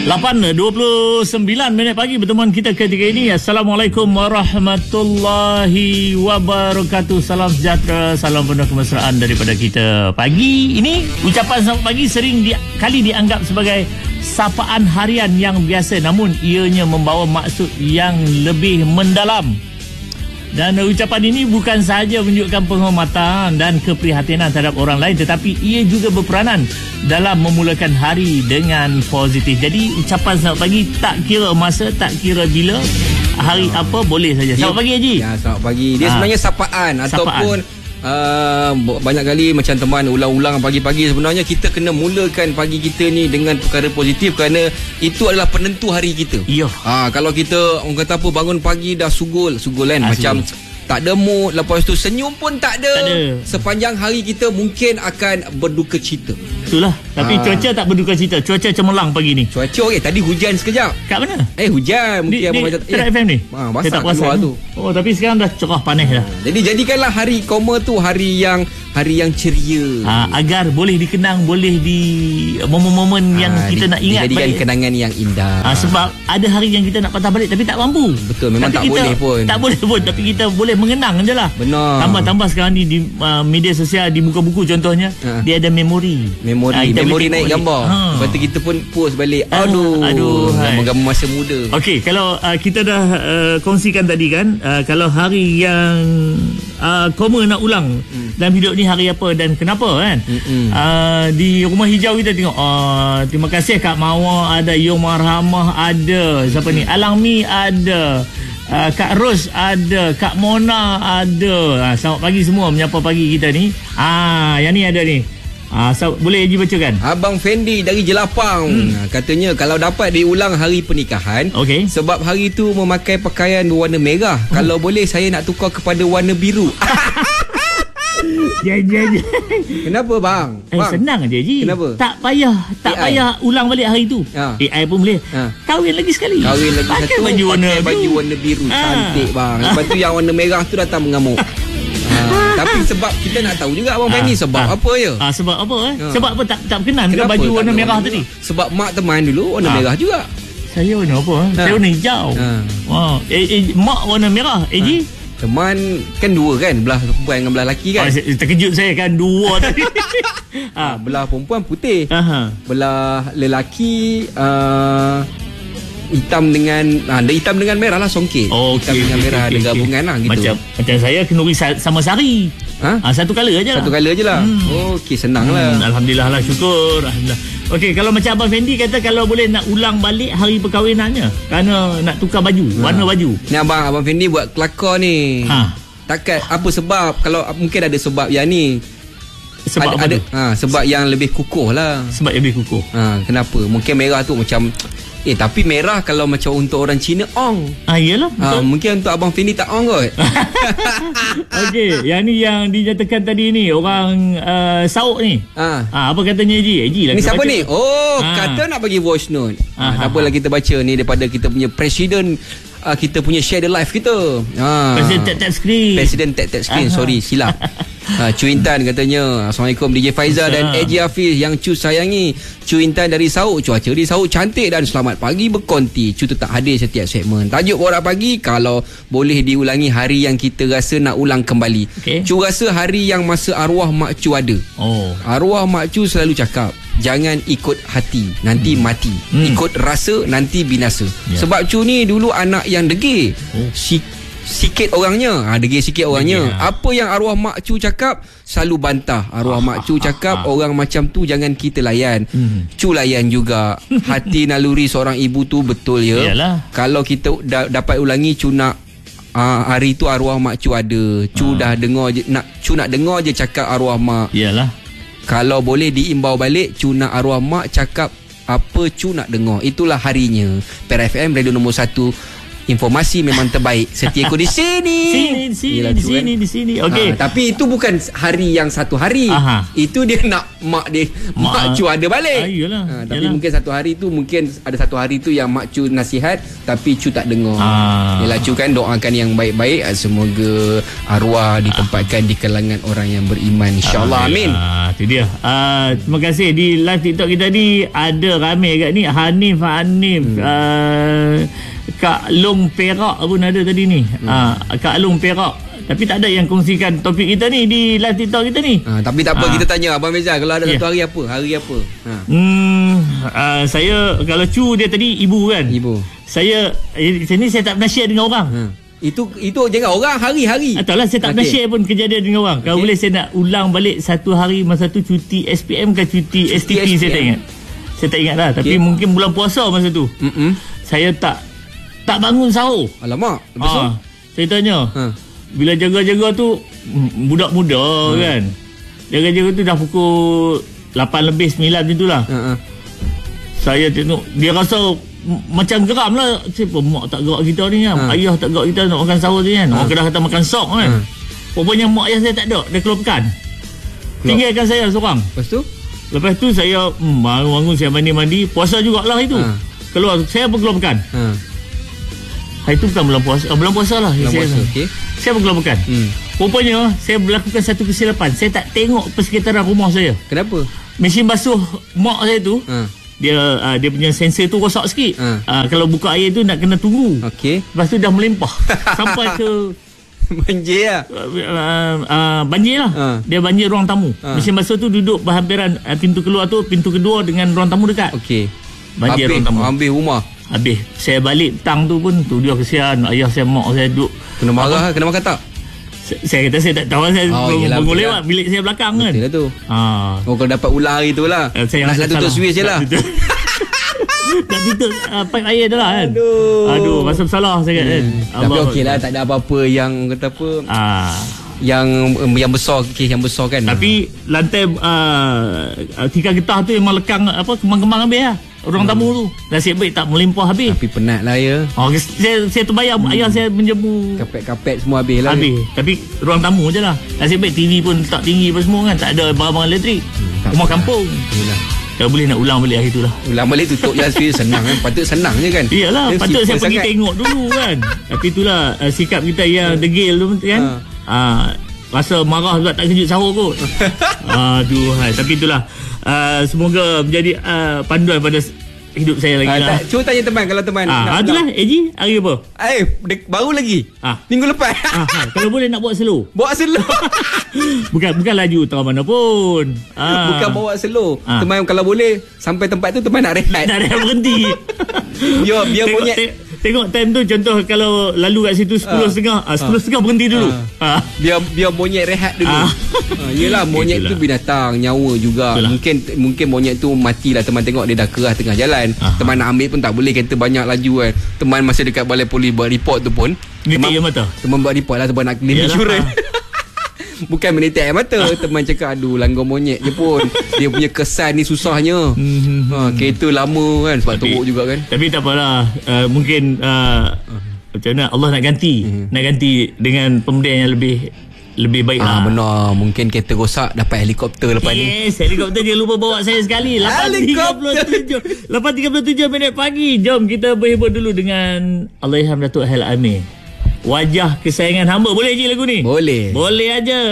8:29 pagi pertemuan kita ketika ini. Assalamualaikum warahmatullahi wabarakatuh. Salam sejahtera, salam penuh kemesraan daripada kita. Pagi ini ucapan selamat pagi sering kali dianggap sebagai sapaan harian yang biasa, namun ianya membawa maksud yang lebih mendalam. Dan ucapan ini bukan sahaja menunjukkan penghormatan dan keprihatinan terhadap orang lain, tetapi ia juga berperanan dalam memulakan hari dengan positif. Jadi ucapan selamat pagi tak kira masa, tak kira bila, hari apa boleh saja. Selamat pagi Haji. Ya, selamat pagi. Dia sebenarnya sapaan ataupun banyak kali macam teman ulang-ulang pagi-pagi, sebenarnya kita kena mulakan pagi kita ni dengan perkara positif, kerana itu adalah penentu hari kita. Ya. Kalau kita orang kata apa, bangun pagi dah sugul kan, macam tak ada mood, lepas tu senyum pun tak ada. Sepanjang hari kita mungkin akan berduka cita. Itulah. Tapi cuaca tak berduka cita. Cuaca cemerlang pagi ni. Cuaca okey, tadi hujan sekejap. Kat mana? Hujan mungkin di Track FM ni. Basah keluar tu. Oh, tapi sekarang dah cerah panas dah. Jadi jadikanlah hari koma tu hari yang ceria. Agar boleh dikenang, boleh di momen-momen yang kita nak ingat dijadikan balik. Kenangan yang indah. Sebab ada hari yang kita nak patah balik tapi tak mampu. Betul, memang tapi tak boleh pun. Tak boleh pun, tapi kita boleh mengenang je lah. Benar. Tambah sekarang ni di media sosial, di muka buku contohnya, dia ada memori naik gambar. Lepas tu kita pun post balik. Aduh, gambar masa muda. Okey, kalau kita dah kongsikan tadi kan, kalau hari yang koma nak ulang dalam hidup ni hari apa dan kenapa kan. Di Rumah Hijau kita tengok, terima kasih Kak Mawar ada, Yomar Rahmah ada, siapa ni, Alangmi ada, Kak Ros ada, Kak Mona ada. Selamat pagi semua menyapa pagi kita ni. Yang ni ada ni. Boleh Haji bacakan? Abang Fendi dari Jelapang katanya kalau dapat diulang hari pernikahan, sebab hari tu memakai pakaian berwarna merah, kalau boleh saya nak tukar kepada warna biru. Kenapa bang? Senang aja Haji. Kenapa? Tak payah ulang balik hari tu. AI pun boleh. Kahwin lagi sekali. Pakai baju warna biru. Cantik bang. Lepas tu yang warna merah tu datang mengamuk. Tapi sebab kita nak tahu juga Abang Fendi sebab apa ya? Sebab apa Sebab apa tak berkenan ke baju warna merah tadi? Sebab mak teman dulu warna merah juga. Saya warna apa? Saya warna hijau. Mak warna merah. Haji? Teman kan dua kan, belah perempuan dengan belah lelaki kan. Terkejut saya kan dua tadi. Belah perempuan putih, belah lelaki hitam dengan merah lah, songket. Hitam dengan merah ada gabungan lah gitu. Macam saya kenduri sama sari. Satu colour aja lah. Okey, senang lah. Alhamdulillah lah, syukur. Alhamdulillah. Okey, kalau macam Abang Fendi kata kalau boleh nak ulang balik hari perkahwinannya kerana nak tukar baju, warna baju. Ni Abang Fendi buat kelakar ni. Takkan apa sebab, kalau mungkin ada sebab yang ni. Sebab ada sebab yang lebih kukuh lah. Sebab yang lebih kukuh. Kenapa? Mungkin merah tu macam tapi merah kalau macam untuk orang Cina ong. Iyalah. Mungkin untuk Abang Fendi tak ong kot. Okey, yang ni yang dinyatakan tadi ni orang Sauk ni. Apa katanya Haji lah. Ni siapa ni? Kata nak bagi voice note. Tak apalah, kita baca ni daripada kita punya presiden. Kita punya share the live kita. Presiden tap screen. Sorry, silap. Cu Intan katanya, Assalamualaikum DJ Faizal dan Eji Hafiz yang Cu sayangi. Cu Intan dari Sauk, cuaca di Sauk cantik dan selamat pagi berkonti. Cu tetap hadir setiap segmen. Tajuk Borak Pagi, kalau boleh diulangi hari yang kita rasa nak ulang kembali. Cu rasa hari yang masa arwah Mak Cu ada. Arwah Mak Cu selalu cakap, jangan ikut hati, nanti mati. Ikut rasa, nanti binasa. Sebab Cu ni dulu anak yang degil. Sikit orangnya, degil sikit orangnya. Apa yang arwah Mak Cu cakap selalu bantah. Arwah Mak Cu cakap orang macam tu jangan kita layan. Cu layan juga. Hati naluri seorang ibu tu betul ya. Kalau kita dapat ulangi, Cu nak hari tu arwah Mak Cu ada. Cu dah dengar je, Cu nak dengar je cakap arwah mak. Kalau boleh diimbau balik, Cu nak arwah mak cakap apa Cu nak dengar. Itulah harinya. Per FM radio nombor 1 informasi memang terbaik. Setia ikut di sini. Di sini. Okey. Tapi itu bukan hari yang satu hari. Itu dia nak mak cu ada balik. Tapi mungkin satu hari tu, mungkin ada satu hari tu yang mak cu nasihat tapi cu tak dengar. Yalah, cu kan doakan yang baik-baik, semoga arwah ditempatkan di kalangan orang yang beriman, insya-Allah. Amin. Itu dia. Terima kasih. Di live TikTok kita ni ada ramai kat ni. Hanif Kak Long Perak pun ada tadi ni. Kak Long Perak. Tapi tak ada yang kongsikan topik kita ni di live TikTok kita ni. Tapi tak apa, kita tanya Abang Faizal, kalau ada satu hari apa? Saya, kalau cu dia tadi ibu kan. Saya ni saya tak pernah share dengan orang. Itu jangan orang hari-hari. Ataulah saya tak pernah share pun kejadian dengan orang. Kalau boleh saya nak ulang balik satu hari masa tu cuti SPM ke cuti STP, saya tak ingat. Saya tak ingat lah. Tapi mungkin bulan puasa masa tu. Saya tak bangun sahur. Alamak, lepas saya tanya. Bila jaga-jaga tu budak muda kan. Jaga-jaga tu dah pukul 8 lebih 9 macam tu lah. Saya tengok dia rasa macam geram lah. Siapa mak tak gerak kita ni kan. Ayah tak gerak kita nak makan sahur ni kan. Orang Kedah kata makan sok kan. Rupanya mak ayah saya tak ada. Dia keluar pekan. Tinggalkan saya seorang. Lepas tu saya bangun saya mandi-mandi. Puasa jugalah itu. Keluar, saya pun keluar pekan. Hari tu bukan bulan puasa. Bulan puasa lah. Saya pun keluar pekan. Rupanya saya melakukan satu kesilapan. Saya tak tengok persekitaran rumah saya. Kenapa? Mesin basuh mak saya tu, dia punya sensor tu rosak sikit. Kalau buka air tu nak kena tunggu. Lepas tu dah melimpah sampai ke banjir lah. Banjir lah. Dia banjir ruang tamu. Mesin basuh tu duduk berhampiran pintu keluar tu, pintu kedua dengan ruang tamu dekat. Banjir ruang tamu. Habis rumah. Habis. Saya balik petang tu pun tu dia kesian. Ayah saya, mak saya duduk. Kena marah, kena makan tak? Saya kata saya tak tahu. Saya bangun lewat bilik saya belakang kan. Betul lah tu. Kalau dapat ular hari tu lah. Nak tutup switch je lah. Nak tutup pipe air tu lah kan. Aduh, masa bersalah saya kata kan. Tapi okey lah, tak ada apa-apa yang kata apa. Yang besar, kes yang besar kan. Tapi lantai tikar getah tu memang lekang kemang-kemang habis lah. Ruang tamu tu nasib baik tak melimpah habis. Tapi penat lah ya. Saya terbayang ayah saya menjemur kapet semua habis lah. Tapi ruang tamu je lah. Nasib baik TV pun tak tinggi apa semua kan. Tak ada barang-barang elektrik. Rumah kampung. Kalau boleh nak ulang balik hari tu lah. Ulang balik tutup je sebenarnya senang kan. Patut senang je kan. Iyalah, patut saya pergi tengok dulu kan. Tapi itulah sikap kita yang degil tu kan. Rasa marah juga tak kejut sahur kot. Tapi itulah semoga menjadi panduan pada hidup saya lagi lah. Cuba tanya teman, kalau teman itulah Eji hari apa? Baru lagi minggu lepas. Kalau boleh nak buat slow. Bukan laju tengah mana pun. Bukan bawa slow. Teman kalau boleh sampai tempat tu teman nak rehat. Nak rehat berhenti. Biar monyet tengok time tu, contoh kalau lalu kat situ 10.30 10.30 berhenti dulu. Biar monyet rehat dulu. Yelah, monyet tu binatang nyawa juga. Mungkin monyet tu matilah. Teman tengok dia dah kerah tengah jalan. Teman nak ambil pun tak boleh, kereta banyak laju kan. Teman masa dekat balai polis buat report tu pun teman buat report lah sebab nak claim insurans. Bukan menitik air mata. Teman cakap aduh, langgar monyet je pun dia punya kesan ni susahnya. Kereta lama kan, sebab teruk juga kan. Tapi tak apalah, mungkin macam mana Allah nak ganti. Nak ganti dengan pemberian yang lebih baik lah. Benar. Mungkin kereta rosak, dapat helikopter lepas ni. Yes, helikopter dia lupa bawa saya sekali. 8.37 minit pagi. Jom kita berhibur dulu dengan Allahyarham Datuk Hel Amir, wajah kesayangan hamba. Boleh je lagu ni? Boleh aja.